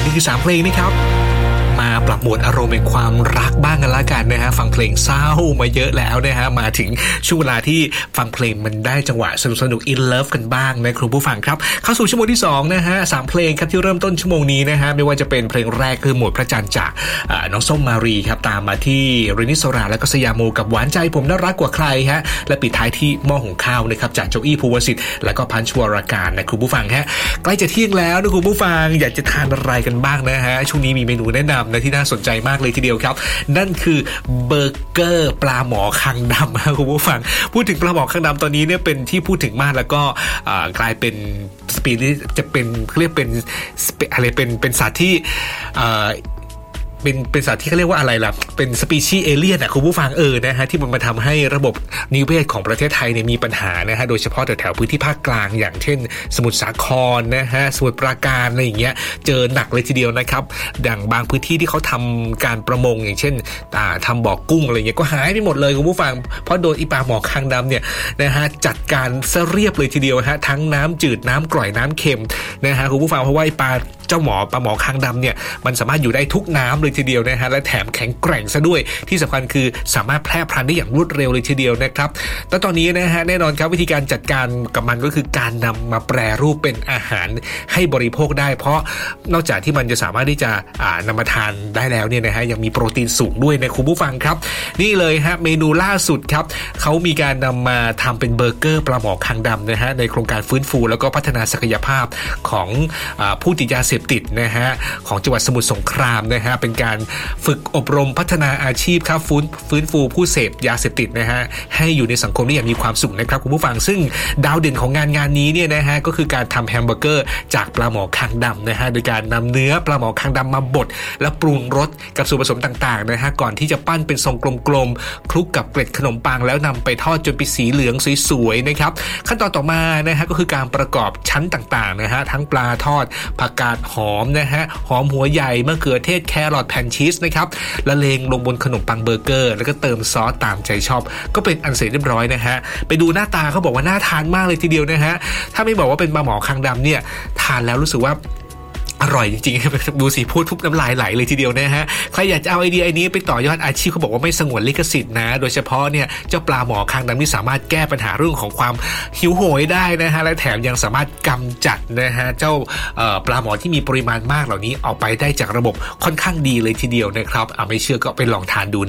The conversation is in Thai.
นี่คือ3เพลงนะครับมาปรับโหมดอารมณ์เป็นความรักบ้างกันละกันนะฮะฟังเพลงเศร้ามาเยอะแล้วนะฮะมาถึงช่วงเวลาที่ฟังเพลงมันได้จังหวะสนุกๆ in love กันบ้างนะคุณผู้ฟังครับเข้าสู่ชั่วโมงที่2นะฮะ3เพลงครับที่เริ่มต้นชั่วโมงนี้นะฮะไม่ว่าจะเป็นเพลงแรกคือโหมดพระจันทร์จากน้องส้มมารีครับตามมาที่เรนิโซราและก็สยามโมกับหวานใจผมน่ารักกว่าใครฮะและปิดท้ายที่หม้อหุงข้าวนะครับจากโจอี้ภูวสิทธิ์และก็พันชวรการนะคุณผู้ฟังฮะใกล้จะเที่ยงแล้วนะคุณผู้ฟังอยากจะทานอะไรกันบ้างนะฮะช่วงนี้มีเมนูแนะนำนะที่น่าสนใจมากเลยทีเดียวครับนั่นคือเบอร์เกอร์ปลาหมอคางดำครับคุณผู้ฟังพูดถึงปลาหมอคางดำตอนนี้เนี่ยเป็นที่พูดถึงมากแล้วก็กลายเป็นสปีชีส์จะเป็นเรียกเป็นอะไรเป็นสัตว์ที่เป็นสัตว์ที่เขาเรียกว่าอะไรล่ะเป็นสปีชีส์เอเลี่ยนอ่ะคุณผู้ฟังนะฮะที่มันมาทำให้ระบบนิเวศของประเทศไทยเนี่ยมีปัญหานะฮะโดยเฉพาะแถวพื้นที่ภาคกลางอย่างเช่นสมุทรสาครนะฮะสมุทรปราการอะไรอย่างเงี้ยเจอหนักเลยทีเดียวนะครับดังบางพื้นที่ที่เขาทำการประมงอย่างเช่นทำบ่อกุ้งอะไรเงี้ยก็หายไปหมดเลยคุณผู้ฟังเพราะโดนอีปลาหมอคางดำเนี่ยนะฮะจัดการซะเรียบเลยทีเดียวฮะทั้งน้ำจืดน้ำกร่อยน้ำเค็มนะฮะคุณผู้ฟังเพราะว่าปลาหมอคางดำเนี่ยมันสามารถอยู่ได้ทุกน้ำเลยทีเดียวนะฮะและแถมแข็งแกร่งซะด้วยที่สำคัญคือสามารถแพร่พันธุ์ได้อย่างรวดเร็วเลยทีเดียวนะครับแต่ตอนนี้นะฮะแน่นอนครับวิธีการจัดการกับมันก็คือการนำมาแปรรูปเป็นอาหารให้บริโภคได้เพราะนอกจากที่มันจะสามารถที่จะนำมาทานได้แล้วเนี่ยนะฮะยังมีโปรตีนสูงด้วยนะคุณผู้ฟังครับนี่เลยฮะเมนูล่าสุดครับเขามีการนำมาทำเป็นเบอร์เกอร์ปลาหมอคางดำนะฮะในโครงการฟื้นฟูแล้วก็พัฒนาศักยภาพของผู้ติดยาเสพติดนะฮะของจังหวัดสมุทรสงครามนะฮะเป็นการฝึกอบรมพัฒนาอาชีพครับฟื้นฟูผู้เสพยาเสพติดนะฮะให้อยู่ในสังคมได้อย่างมีความสุขนะครับคุณผู้ฟังซึ่งดาวเด่นของงานนี้เนี่ยนะฮะก็คือการทำแฮมเบอร์เกอร์จากปลาหมอคางดำนะฮะโดยการนำเนื้อปลาหมอคางดำมาบดและปรุงรสกับส่วนผสมต่างๆนะฮะก่อนที่จะปั้นเป็นทรงกลมๆคลุกกับเกล็ดขนมปังแล้วนำไปทอดจนเป็นสีเหลืองสวยๆนะครับขั้นตอนต่อมานะฮะก็คือการประกอบชั้นต่างๆนะฮะทั้งปลาทอดผักกาดหอมนะฮะหอมหัวใหญ่มะเขือเทศแครอทแผ่นชีสนะครับละเลงลงบนขนมปังเบอร์เกอร์แล้วก็เติมซอสตามใจชอบก็เป็นอันเสร็จเรียบร้อยนะฮะไปดูหน้าตาเขาบอกว่าน่าทานมากเลยทีเดียวนะฮะถ้าไม่บอกว่าเป็นปลาหมอคางดำเนี่ยทานแล้วรู้สึกว่าอร่อยจริงๆดูสิพูดทุบน้ำลายไหลเลยทีเดียวนะฮะใครอยากจะเอาไอเดียนี้ไปต่อยอดอาชีพเขาบอกว่าไม่สงวนลิขสิทธิ์นะโดยเฉพาะเนี่ยเจ้าปลาหมอคางดำที่สามารถแก้ปัญหาเรื่องของความหิวโหยได้นะฮะและแถมยังสามารถกำจัดนะฮะเจ้าปลาหมอที่มีปริมาณมากเหล่านี้ออกไปได้จากระบบค่อนข้างดีเลยทีเดียวนะครับไม่เชื่อก็ไปลองทานดู